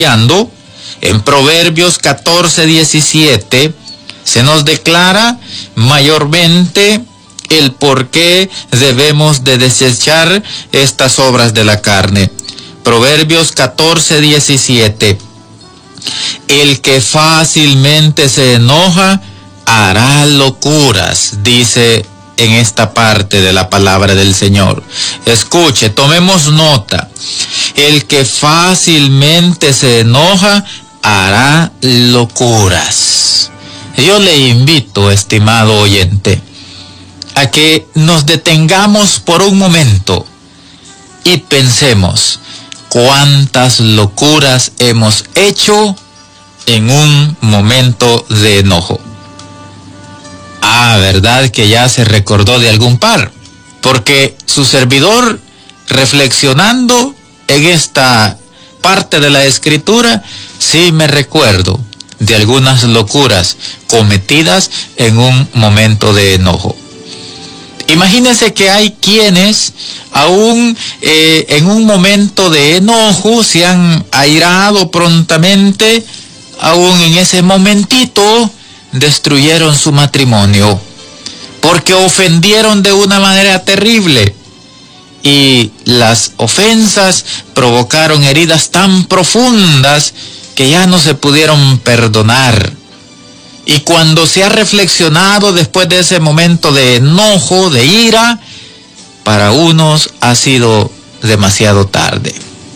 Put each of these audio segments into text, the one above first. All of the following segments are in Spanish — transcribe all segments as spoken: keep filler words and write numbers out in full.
En Proverbios catorce, diecisiete se nos declara mayormente el por qué debemos de desechar estas obras de la carne. Proverbios catorce, diecisiete. El que fácilmente se enoja hará locuras, dice en esta parte de la palabra del Señor. Escuche, tomemos nota. El que fácilmente se enoja hará locuras. Yo le invito, estimado oyente, a que nos detengamos por un momento y pensemos cuántas locuras hemos hecho en un momento de enojo. Ah, verdad que ya se recordó de algún par, porque su servidor, reflexionando en esta parte de la escritura, sí me recuerdo de algunas locuras cometidas en un momento de enojo. Imagínense que hay quienes aún eh, en un momento de enojo se han airado prontamente, aún en ese momentito destruyeron su matrimonio, porque ofendieron de una manera terrible, y las ofensas provocaron heridas tan profundas que ya no se pudieron perdonar. Y cuando se ha reflexionado después de ese momento de enojo, de ira, para unos ha sido demasiado tarde.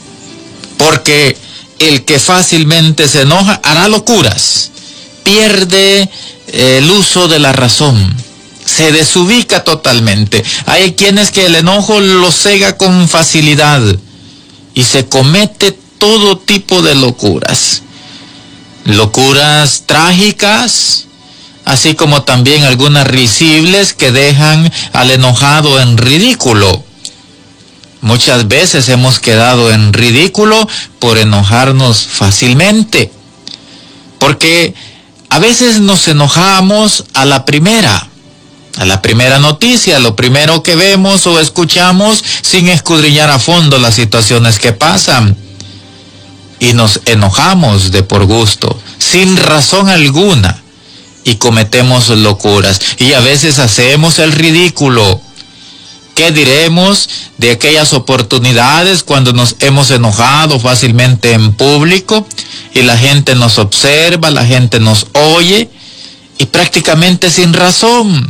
Porque el que fácilmente se enoja hará locuras, pierde el uso de la razón, se desubica totalmente. Hay quienes que el enojo los cega con facilidad y se comete todo tipo de locuras. Locuras trágicas, así como también algunas risibles que dejan al enojado en ridículo. Muchas veces hemos quedado en ridículo por enojarnos fácilmente, porque a veces nos enojamos a la primera, a la primera noticia, lo primero que vemos o escuchamos, sin escudriñar a fondo las situaciones que pasan. Y nos enojamos de por gusto, sin razón alguna, y cometemos locuras. Y a veces hacemos el ridículo. ¿Qué diremos de aquellas oportunidades cuando nos hemos enojado fácilmente en público y la gente nos observa, la gente nos oye y prácticamente sin razón?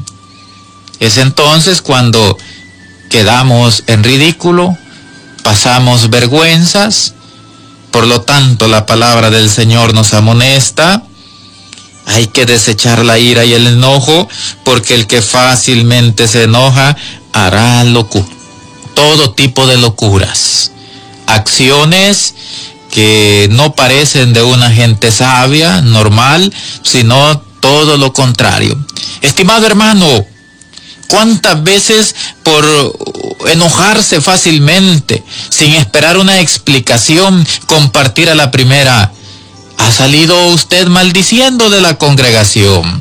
Es entonces cuando quedamos en ridículo, pasamos vergüenzas. Por lo tanto, la palabra del Señor nos amonesta. Hay que desechar la ira y el enojo, porque el que fácilmente se enoja hará locura, todo tipo de locuras, acciones que no parecen de una gente sabia, normal, sino todo lo contrario. Estimado hermano, ¿cuántas veces por enojarse fácilmente, sin esperar una explicación, compartir a la primera, ha salido usted maldiciendo de la congregación?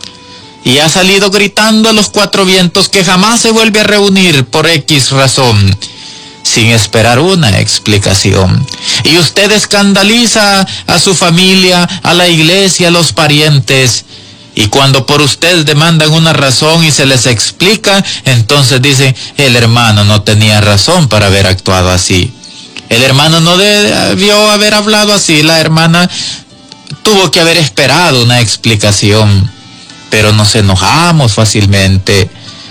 Y ha salido gritando a los cuatro vientos que jamás se vuelve a reunir por X razón, sin esperar una explicación. Y usted escandaliza a su familia, a la iglesia, a los parientes. Y cuando por usted demandan una razón y se les explica, entonces dicen, el hermano no tenía razón para haber actuado así. El hermano no debió haber hablado así. La hermana tuvo que haber esperado una explicación. Pero nos enojamos fácilmente.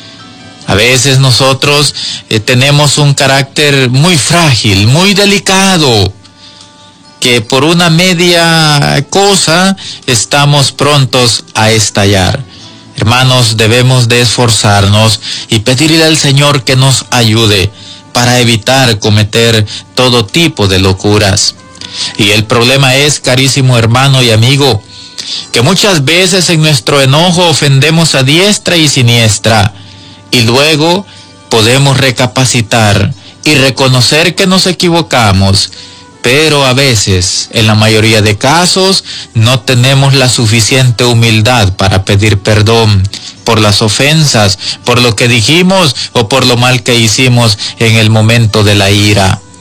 A veces nosotros eh, tenemos un carácter muy frágil, muy delicado, que por una media cosa estamos prontos a estallar. Hermanos, debemos de esforzarnos y pedirle al Señor que nos ayude para evitar cometer todo tipo de locuras. Y el problema es, carísimo hermano y amigo, que muchas veces en nuestro enojo ofendemos a diestra y siniestra, y luego podemos recapacitar y reconocer que nos equivocamos, pero a veces, en la mayoría de casos, no tenemos la suficiente humildad para pedir perdón por las ofensas, por lo que dijimos o por lo mal que hicimos en el momento de la ira.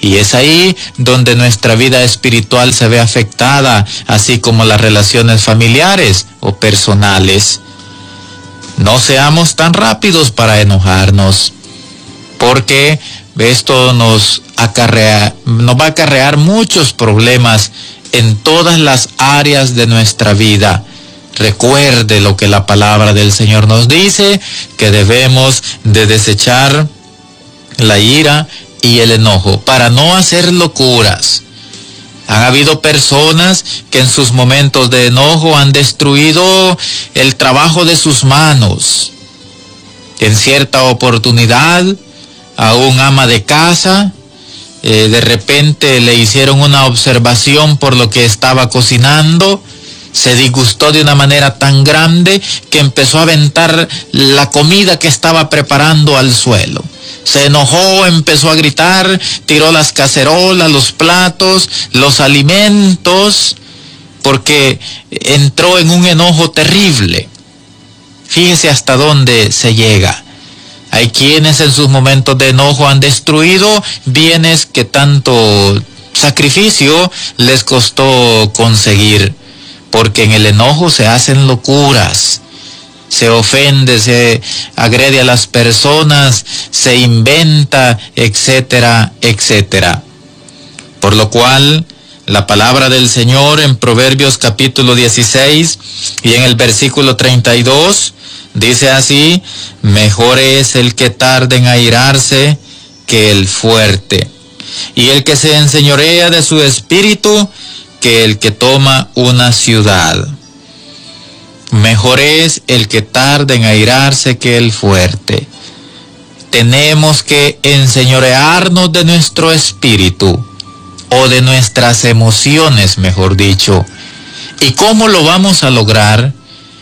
Y es ahí donde nuestra vida espiritual se ve afectada, así como las relaciones familiares o personales. No seamos tan rápidos para enojarnos, porque esto nos acarrea, nos va a acarrear muchos problemas en todas las áreas de nuestra vida. Recuerde lo que la palabra del Señor nos dice, que debemos de desechar la ira y el enojo para no hacer locuras. Han habido personas que en sus momentos de enojo han destruido el trabajo de sus manos. En cierta oportunidad, a un ama de casa, eh, de repente le hicieron una observación por lo que estaba cocinando. Se disgustó de una manera tan grande que empezó a aventar la comida que estaba preparando al suelo. Se enojó, empezó a gritar, tiró las cacerolas, los platos, los alimentos, porque entró en un enojo terrible. Fíjese hasta dónde se llega. Hay quienes en sus momentos de enojo han destruido bienes que tanto sacrificio les costó conseguir, porque en el enojo se hacen locuras. Se ofende, se agrede a las personas, se inventa, etcétera, etcétera. Por lo cual, la palabra del Señor en Proverbios capítulo dieciséis y en el versículo treinta y dos, dice así: mejor es el que tarda en airarse que el fuerte, y el que se enseñorea de su espíritu que el que toma una ciudad. Mejor es el que tarda en airarse que el fuerte. Tenemos que enseñorearnos de nuestro espíritu, o de nuestras emociones, mejor dicho. ¿Y cómo lo vamos a lograr?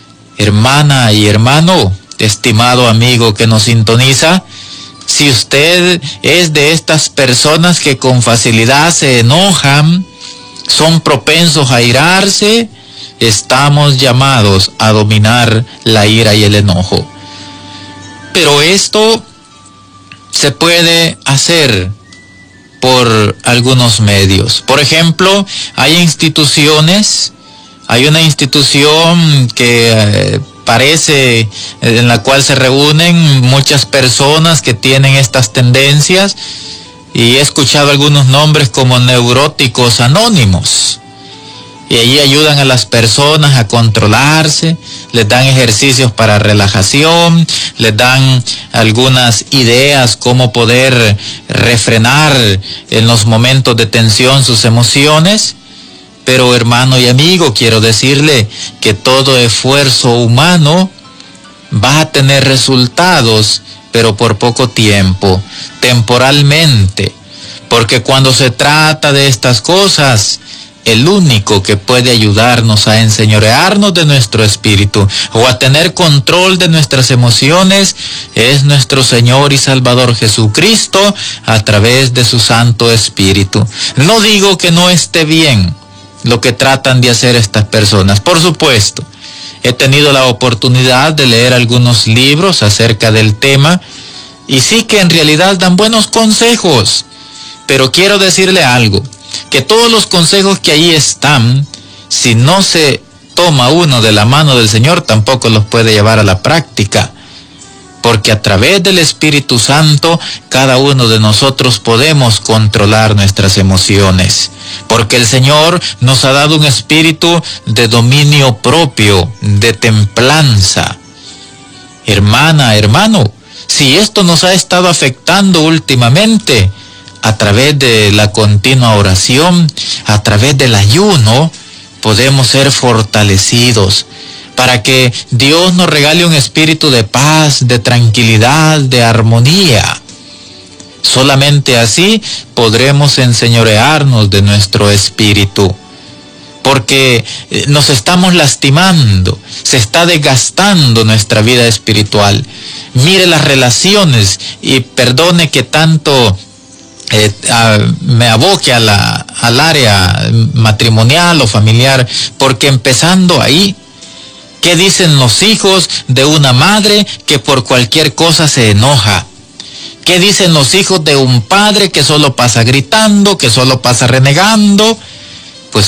Hermana y hermano, estimado amigo que nos sintoniza, si usted es de estas personas que con facilidad se enojan, son propensos a airarse, estamos llamados a dominar la ira y el enojo. Pero esto se puede hacer por algunos medios. Por ejemplo, hay instituciones, hay una institución que eh, parece en la cual se reúnen muchas personas que tienen estas tendencias, y he escuchado algunos nombres como neuróticos anónimos. Y allí ayudan a las personas a controlarse, les dan ejercicios para relajación, les dan algunas ideas cómo poder refrenar en los momentos de tensión sus emociones. Pero hermano y amigo, quiero decirle que todo esfuerzo humano va a tener resultados, pero por poco tiempo, temporalmente, porque cuando se trata de estas cosas, el único que puede ayudarnos a enseñorearnos de nuestro espíritu o a tener control de nuestras emociones es nuestro Señor y Salvador Jesucristo a través de su Santo Espíritu. No digo que no esté bien lo que tratan de hacer estas personas, por supuesto. He tenido la oportunidad de leer algunos libros acerca del tema y sí que en realidad dan buenos consejos, pero quiero decirle algo, que todos los consejos que allí están, si no se toma uno de la mano del Señor, tampoco los puede llevar a la práctica, porque a través del Espíritu Santo, cada uno de nosotros podemos controlar nuestras emociones, porque el Señor nos ha dado un espíritu de dominio propio, de templanza. Hermana, hermano, si esto nos ha estado afectando últimamente, a través de la continua oración, a través del ayuno, podemos ser fortalecidos para que Dios nos regale un espíritu de paz, de tranquilidad, de armonía. Solamente así podremos enseñorearnos de nuestro espíritu, porque nos estamos lastimando, se está desgastando nuestra vida espiritual. Mire las relaciones y perdone que tanto Eh, a, me aboque a la, al área matrimonial o familiar, porque empezando ahí, ¿qué dicen los hijos de una madre que por cualquier cosa se enoja? ¿Qué dicen los hijos de un padre que solo pasa gritando, que solo pasa renegando,